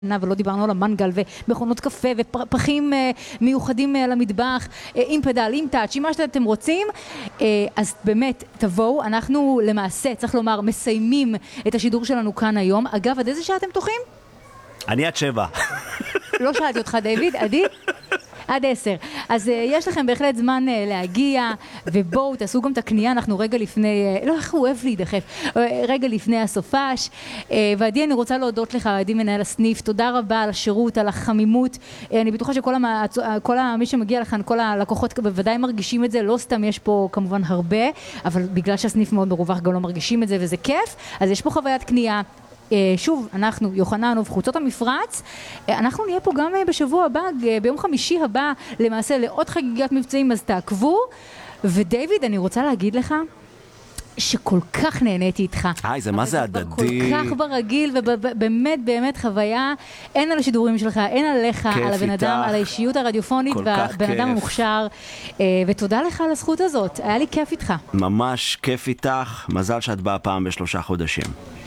ולא דיברנו על המנגל ומכונות קפה ופחים מיוחדים למטבח, עם פדל, עם טאץ', עם מה שאתם רוצים. אז באמת תבואו, אנחנו למעשה, צריך לומר, מסיימים את השידור שלנו כאן היום. אגב, עד איזה שעה אתם פתוחים? אני עד 7. לא שאלתי אותך, דיוויד, עדי? עד 10. אז יש לכם בהחלט זמן להגיע, ובואו תעשו גם את הקנייה, אנחנו רגע לפני, לא איך הוא אוהב להידחף, רגע לפני הסופש. ועדי, אני רוצה להודות לך, עדי מנהל הסניף, תודה רבה על השירות, על החמימות. אני בטוחה שכל מי שמגיע לכאן, כל הלקוחות בוודאי מרגישים את זה, לא סתם יש פה כמובן הרבה, אבל בגלל שהסניף מאוד מרווח גם לא מרגישים את זה, וזה כיף. אז יש פה חוויית קנייה. שוב, אנחנו, יוחנן ובחוצות המפרץ, אנחנו נהיה פה גם בשבוע הבא, ביום חמישי הבא, למעשה לעוד חגיגת מבצעים, אז תעקבו. ודייוויד, אני רוצה להגיד לך שכל כך נהניתי איתך. זה מה זה הדדי. כל כך ברגיל, ובאמת באמת חוויה, אין על השידורים שלך, אין עליך, על הבן אדם, על האישיות הרדיופונית, והבן אדם המוכשר, ותודה לך על הזכות הזאת, היה לי כיף איתך. ממש כיף איתך, מזל שאת באה פעם ב3 חודשים.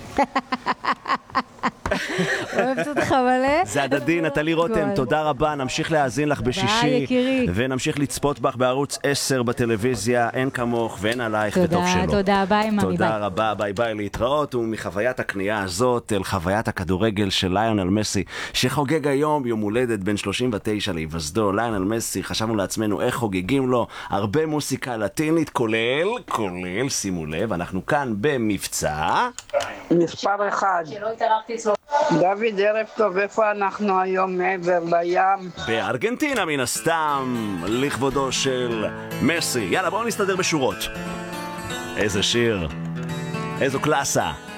אוהבת אותך מלא. זה הדדי, נטלי רותם, תודה רבה, נמשיך להאזין לך בשישי, ונמשיך לצפות בך בערוץ 10 בטלוויזיה, אין כמוך ואין עלייך וטוב שלא. תודה, ביי מאמי, ביי. תודה רבה, ביי ביי, להתראות. ומחוויית הקנייה הזאת אל חוויית הכדורגל של ליונל מסי, שחוגג היום יום הולדת בין 39 להיווסדו. ליונל מסי, חשבנו לעצמנו איך חוגגים לו, הרבה מוסיקה לטינית, כולל, שימו לב, אנחנו כאן במבצע מספר 1. דוד, ערב טוב, איפה אנחנו היום מעבר לים? בארגנטינה מן הסתם, לכבודו של מסי. יאללה, בואו נסתדר בשורות. איזה שיר, איזו קלאסה.